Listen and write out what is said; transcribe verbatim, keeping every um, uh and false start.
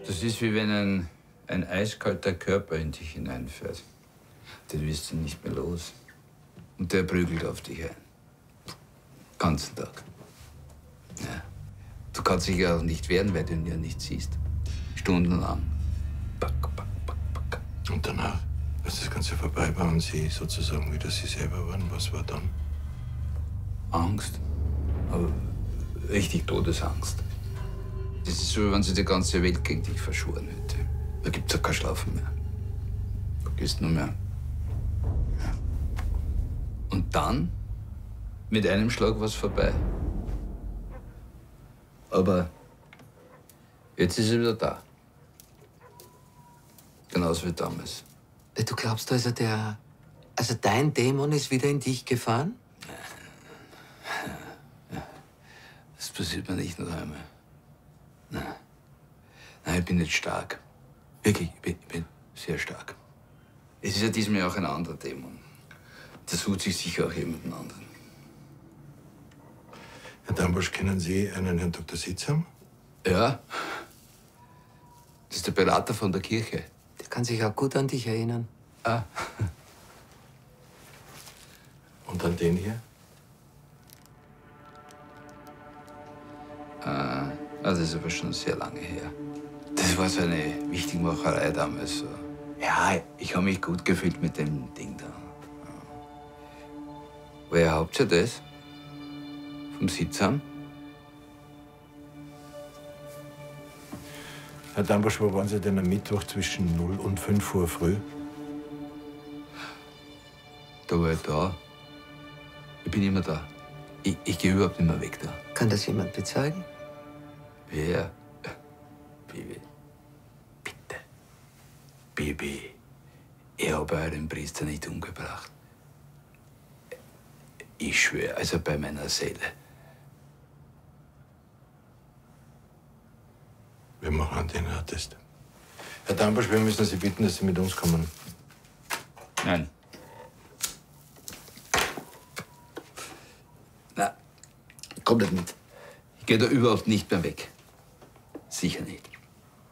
Das ist wie wenn ein, ein eiskalter Körper in dich hineinfährt. Den wirst du nicht mehr los. Und der prügelt auf dich ein. Ganzen Tag. Ja. Du kannst dich ja auch nicht wehren, weil du ihn ja nicht siehst. Stundenlang. Back, back, back, back. Und danach, als das Ganze vorbei war und Sie sozusagen wieder Sie selber waren, was war dann? Angst. Aber richtig Todesangst. Das ist so, wie wenn sich die ganze Welt gegen dich verschworen hätte. Da gibt's ja kein Schlafen mehr. Du gehst nur mehr. Ja. Und dann, mit einem Schlag war's vorbei. Aber jetzt ist er wieder da. Genauso wie damals. Du glaubst also, der. Also dein Dämon ist wieder in dich gefahren? Das passiert mir nicht noch einmal. Nein. Nein, ich bin nicht stark. Wirklich, ich bin, ich bin sehr stark. Es ist ja diesmal auch ein anderer Dämon. Der sucht sich sicher auch jemanden anderen. Herr Dambusch, kennen Sie einen Herrn Doktor Sitzam? Ja. Das ist der Berater von der Kirche. Der kann sich auch gut an dich erinnern. Ah. Und an den hier? Ah, das ist aber schon sehr lange her. Das war so eine Wichtigmacherei damals. So. Ja, ich habe mich gut gefühlt mit dem Ding da. Woher habt ihr das? Vom Sitzam? Herr Dambusch, wo waren Sie denn am Mittwoch zwischen null und fünf Uhr früh? Da war ich da. Ich bin immer da. Ich, ich gehe überhaupt nicht mehr weg da. Kann das jemand bezeugen? Wer? Bibi. Bitte. Bibi. Ich habe euren Priester nicht umgebracht. Ich schwöre, also bei meiner Seele. Wir machen einen D N A-Test. Herr Dambusch, wir müssen Sie bitten, dass Sie mit uns kommen. Nein. Na, komm nicht mit. Ich gehe da überhaupt nicht mehr weg. Sicher nicht.